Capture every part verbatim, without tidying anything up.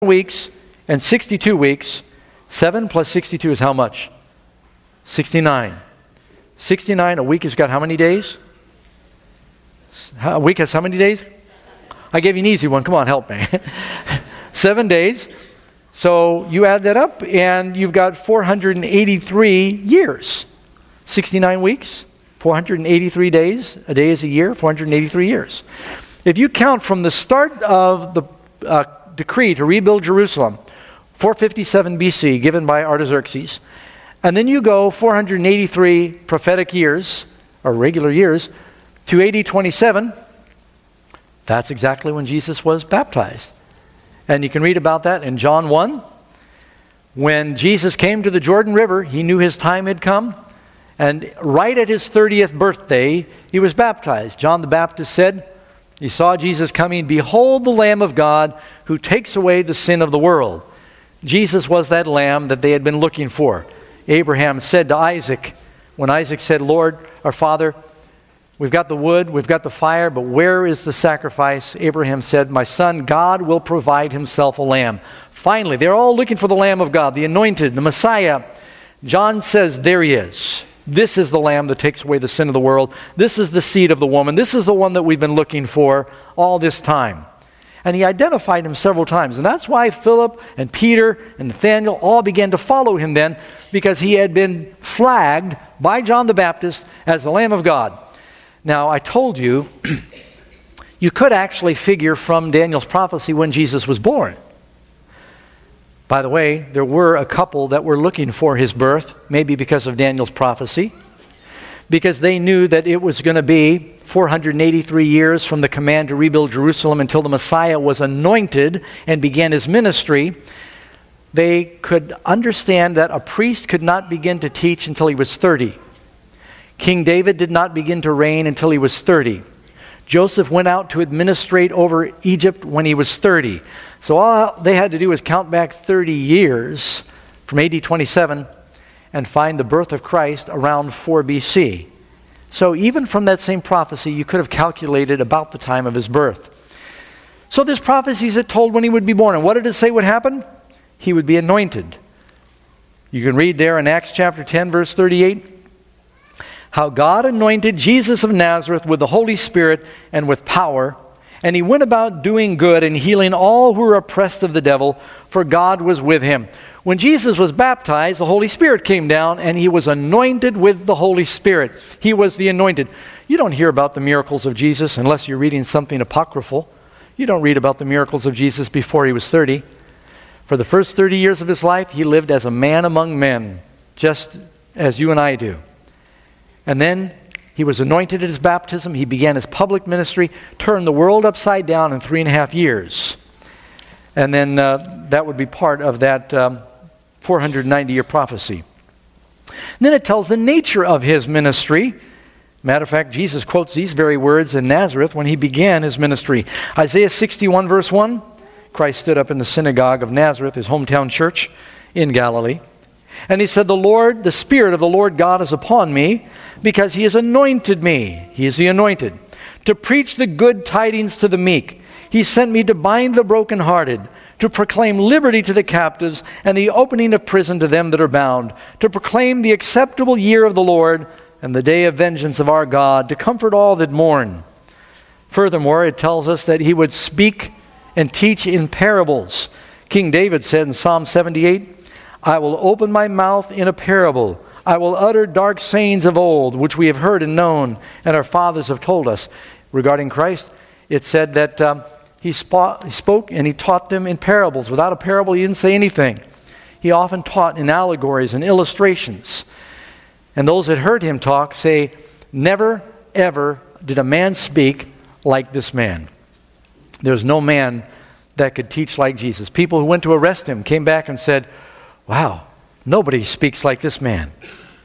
weeks and sixty-two weeks. seven plus sixty-two is how much? sixty-nine. sixty-nine, a week has got how many days? A week has how many days? I gave you an easy one. Come on, help me. Seven days. So you add that up and you've got four hundred eighty-three years. sixty-nine weeks, four hundred eighty-three days. A day is a year, four hundred eighty-three years. If you count from the start of the uh, decree to rebuild Jerusalem, four fifty-seven B C, given by Artaxerxes, and then you go four hundred eighty-three prophetic years, or regular years, to A D twenty-seven, that's exactly when Jesus was baptized. And you can read about that in John one. When Jesus came to the Jordan River, he knew his time had come. And right at his thirtieth birthday, he was baptized. John the Baptist said, he saw Jesus coming, "Behold the Lamb of God who takes away the sin of the world." Jesus was that lamb that they had been looking for. Abraham said to Isaac, when Isaac said, "Lord, our Father, we've got the wood, we've got the fire, but where is the sacrifice?" Abraham said, "My son, God will provide himself a lamb." Finally, they're all looking for the Lamb of God, the anointed, the Messiah. John says, there he is. This is the Lamb that takes away the sin of the world. This is the seed of the woman. This is the one that we've been looking for all this time. And he identified him several times. And that's why Philip and Peter and Nathanael all began to follow him then, because he had been flagged by John the Baptist as the Lamb of God. Now, I told you, you could actually figure from Daniel's prophecy when Jesus was born. By the way, there were a couple that were looking for his birth, maybe because of Daniel's prophecy, because they knew that it was going to be four hundred eighty-three years from the command to rebuild Jerusalem until the Messiah was anointed and began his ministry. They could understand that a priest could not begin to teach until he was thirty. King David did not begin to reign until he was thirty. Joseph went out to administrate over Egypt when he was thirty. So all they had to do was count back thirty years from A D twenty-seven and find the birth of Christ around four B C. So even from that same prophecy, you could have calculated about the time of his birth. So there's prophecies that told when he would be born. And what did it say would happen? He would be anointed. You can read there in Acts chapter ten, verse thirty-eight, how God anointed Jesus of Nazareth with the Holy Spirit and with power, and he went about doing good and healing all who were oppressed of the devil, for God was with him. When Jesus was baptized, the Holy Spirit came down and he was anointed with the Holy Spirit. He was the anointed. You don't hear about the miracles of Jesus unless you're reading something apocryphal. You don't read about the miracles of Jesus before he was thirty. For the first thirty years of his life, he lived as a man among men, just as you and I do. And then he was anointed at his baptism. He began his public ministry, turned the world upside down in three and a half years. And then uh, that would be part of that um, four hundred ninety year prophecy. And then it tells the nature of his ministry. Matter of fact, Jesus quotes these very words in Nazareth when he began his ministry. Isaiah sixty-one, verse one, Christ stood up in the synagogue of Nazareth, his hometown church in Galilee. And he said, "The Lord, the Spirit of the Lord God is upon me, because he has anointed me," he is the anointed, "to preach the good tidings to the meek. He sent me to bind the brokenhearted, to proclaim liberty to the captives, and the opening of prison to them that are bound, to proclaim the acceptable year of the Lord, and the day of vengeance of our God, to comfort all that mourn." Furthermore, it tells us that he would speak and teach in parables. King David said in Psalm seventy-eight, "I will open my mouth in a parable. I will utter dark sayings of old, which we have heard and known, and our fathers have told us." Regarding Christ, it said that um, he, spo- he spoke and he taught them in parables. Without a parable, he didn't say anything. He often taught in allegories and illustrations. And those that heard him talk say, never, ever did a man speak like this man. There's no man that could teach like Jesus. People who went to arrest him came back and said, "Wow, nobody speaks like this man."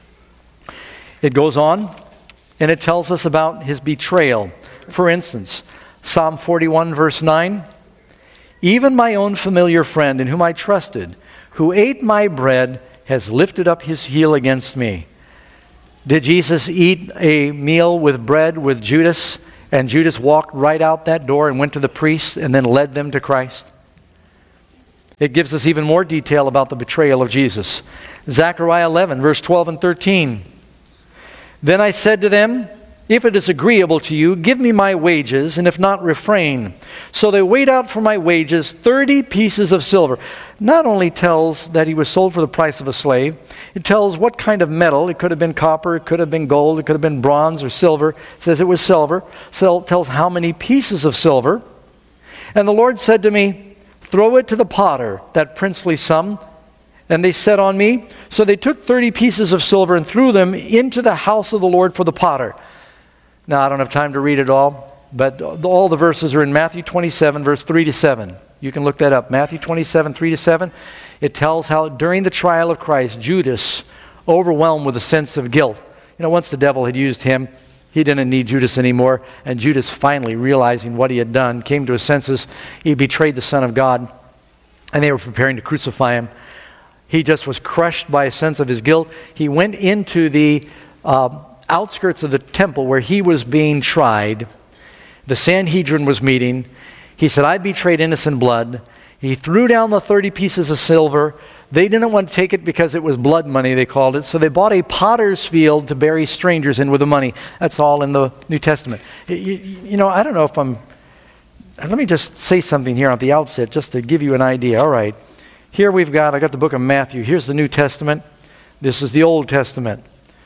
It goes on, and it tells us about his betrayal. For instance, Psalm forty-one, verse nine, "Even my own familiar friend in whom I trusted, who ate my bread, has lifted up his heel against me." Did Jesus eat a meal with bread with Judas, and Judas walked right out that door and went to the priests and then led them to Christ? It gives us even more detail about the betrayal of Jesus. Zechariah eleven, verse twelve and thirteen. Then I said to them, if it is agreeable to you, give me my wages, and if not, refrain. So they weighed out for my wages thirty pieces of silver. Not only tells that he was sold for the price of a slave, it tells what kind of metal. It could have been copper, it could have been gold, it could have been bronze or silver. It says it was silver. So it tells how many pieces of silver. And the Lord said to me, throw it to the potter, that princely sum. And they said on me, so they took thirty pieces of silver and threw them into the house of the Lord for the potter. Now, I don't have time to read it all, but all the verses are in Matthew twenty-seven, verse three to seven. You can look that up. Matthew twenty-seven, three to seven. It tells how during the trial of Christ, Judas, overwhelmed with a sense of guilt. You know, once the devil had used him, he didn't need Judas anymore. And Judas, finally realizing what he had done, came to his senses. He betrayed the Son of God, and they were preparing to crucify him. He just was crushed by a sense of his guilt. He went into the uh, outskirts of the temple where he was being tried. The Sanhedrin was meeting. He said, I betrayed innocent blood. He threw down the thirty pieces of silver. They didn't want to take it because it was blood money, they called it. So they bought a potter's field to bury strangers in with the money. That's all in the New Testament. You, you know, I don't know if I'm... Let me just say something here at the outset just to give you an idea. All right. Here we've got, I got the book of Matthew. Here's the New Testament. This is the Old Testament.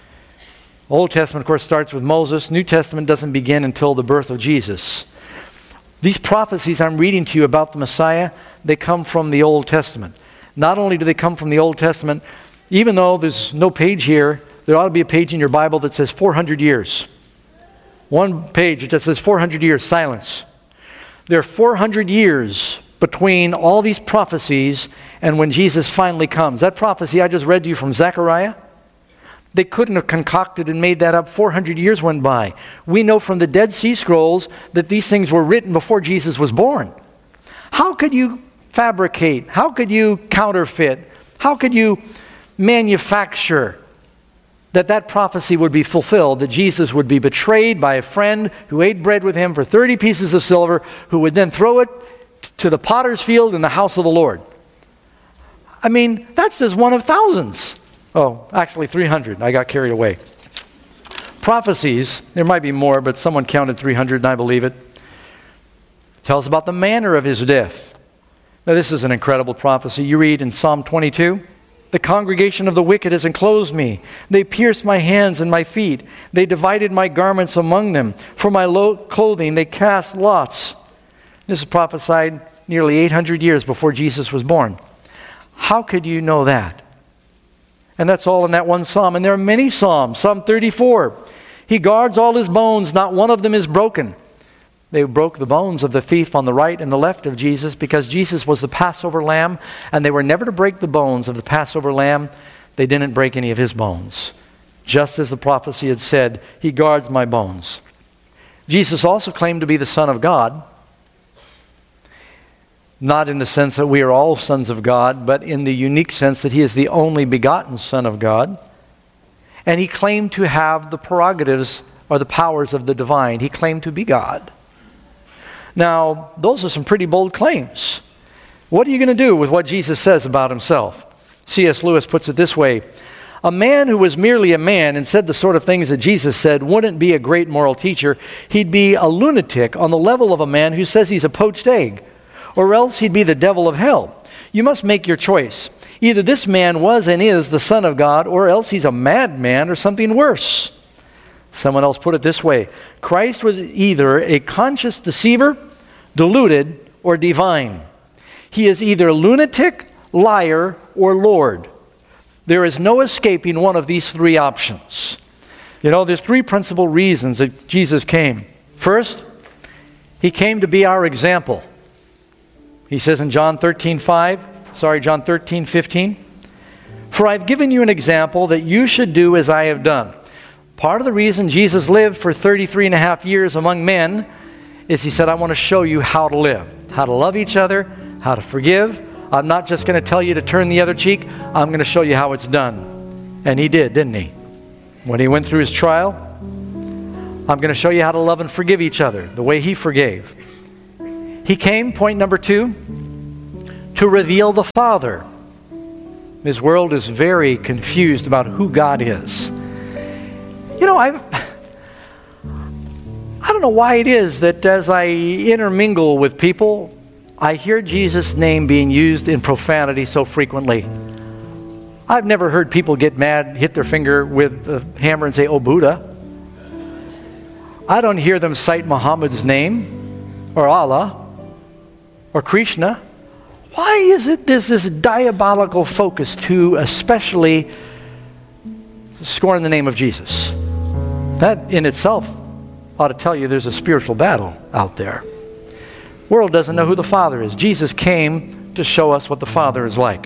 Old Testament, of course, starts with Moses. New Testament doesn't begin until the birth of Jesus. These prophecies I'm reading to you about the Messiah, they come from the Old Testament. Not only do they come from the Old Testament, even though there's no page here, there ought to be a page in your Bible that says four hundred years. One page that says four hundred years, silence. There are four hundred years between all these prophecies and when Jesus finally comes. That prophecy I just read to you from Zechariah, they couldn't have concocted and made that up. four hundred years went by. We know from the Dead Sea Scrolls that these things were written before Jesus was born. How could you fabricate? How could you counterfeit? How could you manufacture that that prophecy would be fulfilled, that Jesus would be betrayed by a friend who ate bread with him for thirty pieces of silver, who would then throw it to the potter's field in the house of the Lord? I mean, that's just one of thousands. Oh, actually three hundred. I got carried away. Prophecies, there might be more, but someone counted three hundred, and I believe it. Tells about the manner of his death. Now, this is an incredible prophecy. You read in Psalm twenty-two, the congregation of the wicked has enclosed me. They pierced my hands and my feet. They divided my garments among them. For my lo- clothing they cast lots. This is prophesied nearly eight hundred years before Jesus was born. How could you know that? And that's all in that one psalm. And there are many psalms. Psalm thirty-four. He guards all his bones. Not one of them is broken. They broke the bones of the thief on the right and the left of Jesus because Jesus was the Passover lamb, and they were never to break the bones of the Passover lamb. They didn't break any of his bones. Just as the prophecy had said, he guards my bones. Jesus also claimed to be the Son of God. Not in the sense that we are all sons of God, but in the unique sense that he is the only begotten Son of God. And he claimed to have the prerogatives or the powers of the divine. He claimed to be God. Now, those are some pretty bold claims. What are you going to do with what Jesus says about himself? C S Lewis puts it this way: a man who was merely a man and said the sort of things that Jesus said wouldn't be a great moral teacher. He'd be a lunatic on the level of a man who says he's a poached egg. Or else he'd be the devil of hell. You must make your choice. Either this man was and is the Son of God, or else he's a madman or something worse. Someone else put it this way: Christ was either a conscious deceiver, deluded, or divine. He is either lunatic, liar, or Lord. There is no escaping one of these three options. You know, there's three principal reasons that Jesus came. First, he came to be our example. He says in John thirteen five, sorry, John thirteen fifteen, for I've given you an example that you should do as I have done. Part of the reason Jesus lived for thirty-three and a half years among men is he said, I want to show you how to live, how to love each other, how to forgive. I'm not just going to tell you to turn the other cheek. I'm going to show you how it's done. And he did, didn't he? When he went through his trial, I'm going to show you how to love and forgive each other the way he forgave. He came, point number two, to reveal the Father. This world is very confused about who God is. You know, I I don't know why it is that as I intermingle with people, I hear Jesus' name being used in profanity so frequently. I've never heard people get mad, hit their finger with a hammer and say, "Oh, Buddha." I don't hear them cite Muhammad's name or Allah or Krishna. Why is it there's this diabolical focus to especially scorn the name of Jesus? That in itself ought to tell you there's a spiritual battle out there. The world doesn't know who the Father is. Jesus came to show us what the Father is like.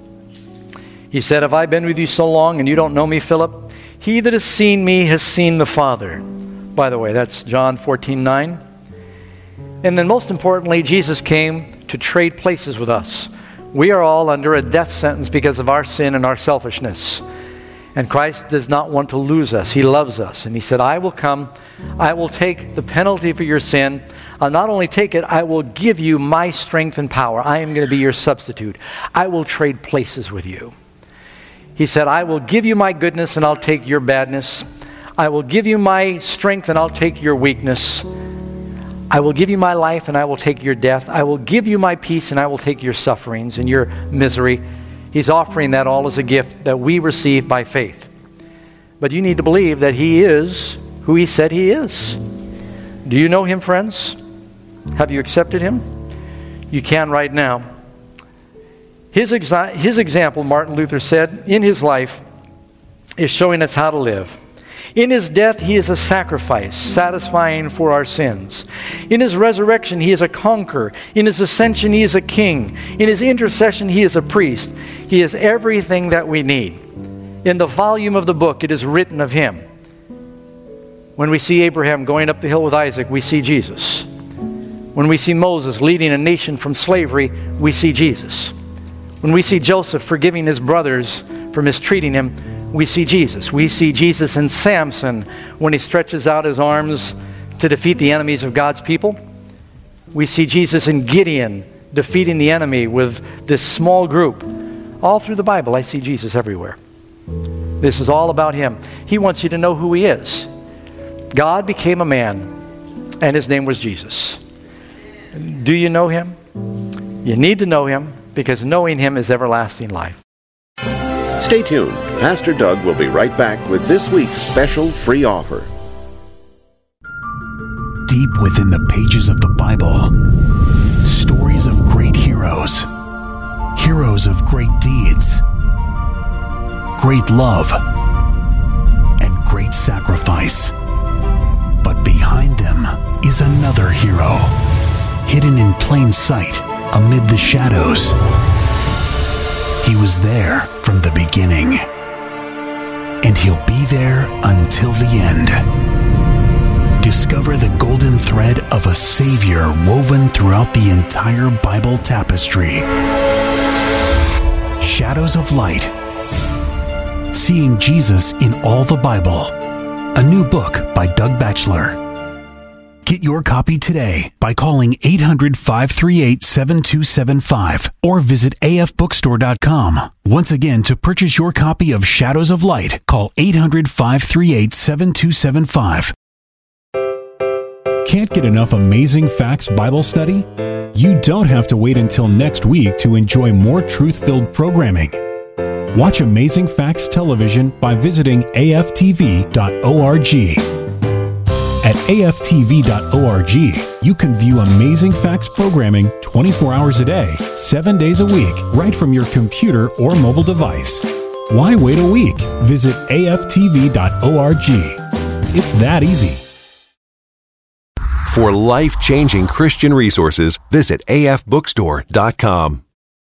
He said, "Have I been with you so long and you don't know me, Philip? He that has seen me has seen the Father." By the way, that's John fourteen nine. And then most importantly, Jesus came to trade places with us. We are all under a death sentence because of our sin and our selfishness. And Christ does not want to lose us. He loves us. And he said, "I will come. I will take the penalty for your sin. I'll not only take it, I will give you my strength and power. I am going to be your substitute. I will trade places with you." He said, "I will give you my goodness and I'll take your badness. I will give you my strength and I'll take your weakness. I will give you my life and I will take your death. I will give you my peace and I will take your sufferings and your misery." He's offering that all as a gift that we receive by faith. But you need to believe that he is who he said he is. Do you know him, friends? Have you accepted him? You can right now. His, exa- his example, Martin Luther said, in his life is showing us how to live. In his death, he is a sacrifice, satisfying for our sins. In his resurrection, he is a conqueror. In his ascension, he is a king. In his intercession, he is a priest. He is everything that we need. In the volume of the book, it is written of him. When we see Abraham going up the hill with Isaac, we see Jesus. When we see Moses leading a nation from slavery, we see Jesus. When we see Joseph forgiving his brothers for mistreating him, we see Jesus. We see Jesus in Samson when he stretches out his arms to defeat the enemies of God's people. We see Jesus in Gideon defeating the enemy with this small group. All through the Bible, I see Jesus everywhere. This is all about him. He wants you to know who he is. God became a man, and his name was Jesus. Do you know him? You need to know him, because knowing him is everlasting life. Stay tuned. Pastor Doug will be right back with this week's special free offer. Deep within the pages of the Bible, stories of great heroes, heroes of great deeds, great love, and great sacrifice. But behind them is another hero, hidden in plain sight amid the shadows. He was there from the beginning, and he'll be there until the end. Discover the golden thread of a Savior woven throughout the entire Bible tapestry. Shadows of Light. Seeing Jesus in all the Bible. A new book by Doug Batchelor. Get your copy today by calling eight hundred, five three eight, seven two seven five or visit A F bookstore dot com. Once again, to purchase your copy of Shadows of Light, call eight hundred, five three eight, seven two seven five. Can't get enough Amazing Facts Bible study? You don't have to wait until next week to enjoy more truth-filled programming. Watch Amazing Facts Television by visiting A F T V dot org. At A F T V dot org, you can view Amazing Facts programming twenty-four hours a day, seven days a week, right from your computer or mobile device. Why wait a week? Visit A F T V dot org. It's that easy. For life-changing Christian resources, visit A F bookstore dot com.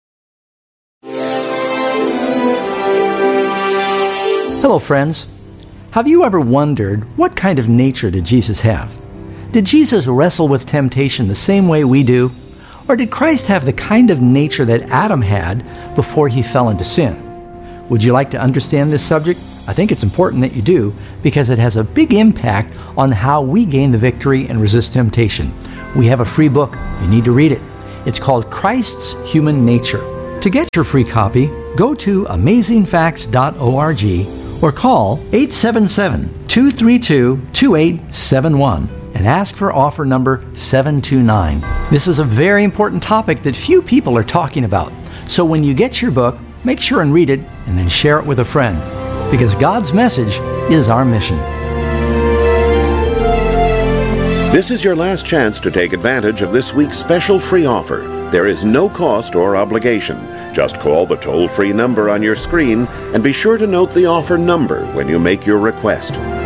Hello, friends. Have you ever wondered, what kind of nature did Jesus have? Did Jesus wrestle with temptation the same way we do? Or did Christ have the kind of nature that Adam had before he fell into sin? Would you like to understand this subject? I think it's important that you do, because it has a big impact on how we gain the victory and resist temptation. We have a free book. You need to read it. It's called Christ's Human Nature. To get your free copy, go to amazing facts dot org or call eight seven seven, two three two, two eight seven one and ask for offer number seven two nine. This is a very important topic that few people are talking about. So when you get your book, make sure and read it and then share it with a friend, because God's message is our mission. This is your last chance to take advantage of this week's special free offer. There is no cost or obligation. Just call the toll-free number on your screen and be sure to note the offer number when you make your request.